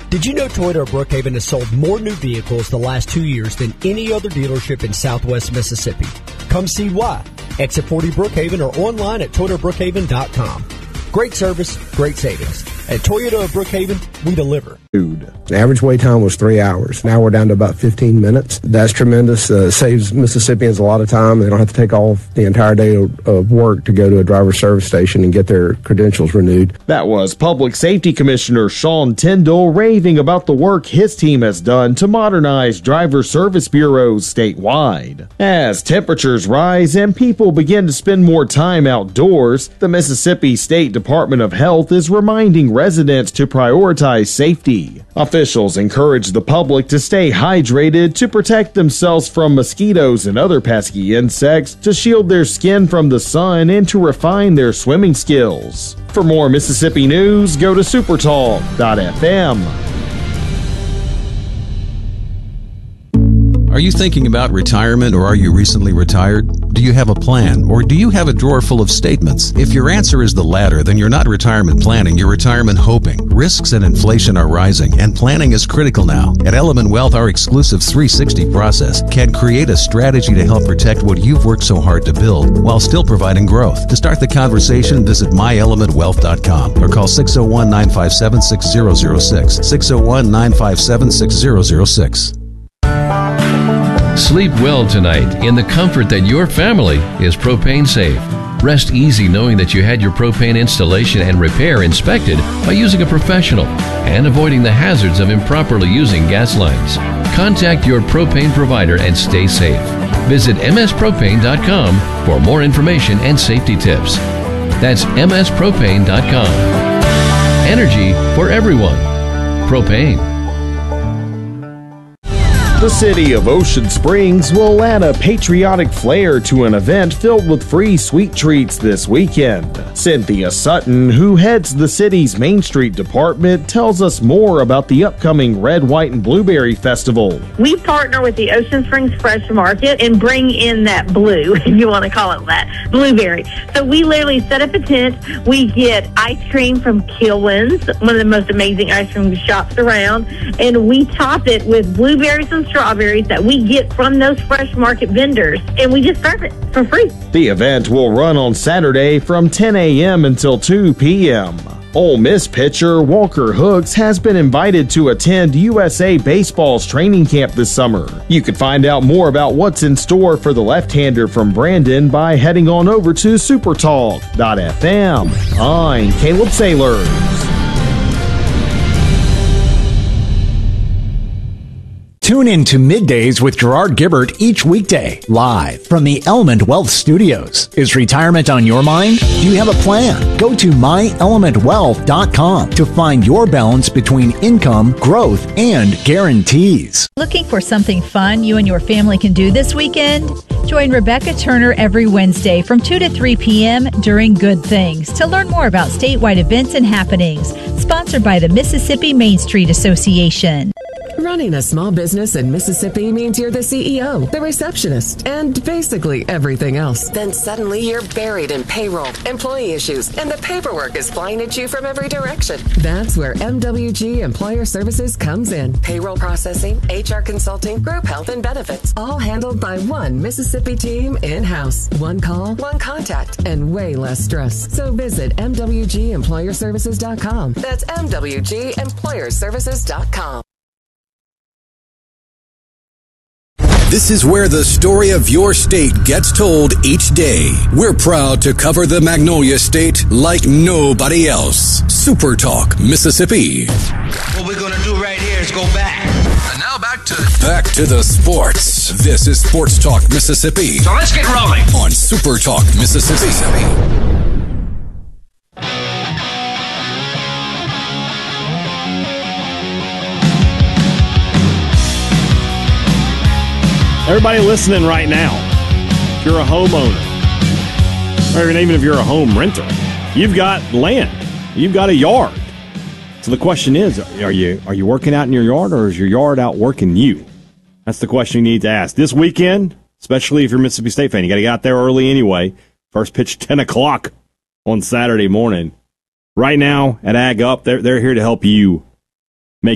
Did you know Toyota of Brookhaven has sold more new vehicles the last 2 years than any other dealership in Southwest Mississippi? Come see why. Exit 40 Brookhaven or online at ToyotaBrookhaven.com. Great service, great savings. At Toyota of Brookhaven, we deliver. The average wait time was 3 hours. Now we're down to about 15 minutes. That's tremendous. Saves Mississippians a lot of time. They don't have to take off the entire day of work to go to a driver's service station and get their credentials renewed. That was Public Safety Commissioner Sean Tyndall raving about the work his team has done to modernize driver service bureaus statewide. As temperatures rise and people begin to spend more time outdoors, the Mississippi State Department of Health is reminding residents to prioritize safety. Officials encourage the public to stay hydrated, to protect themselves from mosquitoes and other pesky insects, to shield their skin from the sun, and to refine their swimming skills. For more Mississippi news, go to supertalk.fm. Are you thinking about retirement, or are you recently retired? Do you have a plan, or do you have a drawer full of statements? If your answer is the latter, then you're not retirement planning, you're retirement hoping. Risks and inflation are rising, and planning is critical now. At Element Wealth, our exclusive 360 process can create a strategy to help protect what you've worked so hard to build while still providing growth. To start the conversation, visit myelementwealth.com or call 601-957-6006. 601-957-6006. Sleep well tonight in the comfort that your family is propane safe. Rest easy knowing that you had your propane installation and repair inspected by using a professional and avoiding the hazards of improperly using gas lines. Contact your propane provider and stay safe. Visit mspropane.com for more information and safety tips. That's mspropane.com. Energy for everyone. Propane. The city of Ocean Springs will add a patriotic flair to an event filled with free sweet treats this weekend. Cynthia Sutton, who heads the city's Main Street department, tells us more about the upcoming Red, White, and Blueberry Festival. We partner with the Ocean Springs Fresh Market and bring in that blue, if you want to call it that, blueberry. So we literally set up a tent. We get ice cream from Kilwins, one of the most amazing ice cream shops around, and we top it with blueberries and strawberries that we get from those fresh market vendors, and we just serve it for free. The event will run on Saturday from 10 a.m. until 2 p.m. Ole Miss pitcher Walker Hooks has been invited to attend USA Baseball's training camp this summer. You can find out more about what's in store for the left-hander from Brandon by heading on over to supertalk.fm. I'm Caleb Sailors. Tune in to Middays with Gerard Gibbert each weekday, live from the Element Wealth Studios. Is retirement on your mind? Do you have a plan? Go to myelementwealth.com to find your balance between income, growth, and guarantees. Looking for something fun you and your family can do this weekend? Join Rebecca Turner every Wednesday from 2 to 3 p.m. during Good Things to learn more about statewide events and happenings. Sponsored by the Mississippi Main Street Association. Running a small business in Mississippi means you're the CEO, the receptionist, and basically everything else. Then suddenly you're buried in payroll, employee issues, and the paperwork is flying at you from every direction. That's where MWG Employer Services comes in. Payroll processing, HR consulting, group health and benefits, all handled by one Mississippi team in-house. One call, one contact, and way less stress. So visit MWGEmployerServices.com. That's MWGEmployerServices.com. This is where the story of your state gets told each day. We're proud to cover the Magnolia State like nobody else. Super Talk, Mississippi. What we're going to do right here is go back. And now back to the sports. This is Sports Talk, Mississippi. So let's get rolling. On Super Talk, Mississippi. Everybody listening right now, if you're a homeowner, or even if you're a home renter, you've got land, you've got a yard. So the question is, are you working out in your yard, or is your yard out working you? That's the question you need to ask. This weekend, especially if you're a Mississippi State fan, you got to get out there early anyway. First pitch 10 o'clock on Saturday morning. Right now at Ag Up, they're here to help you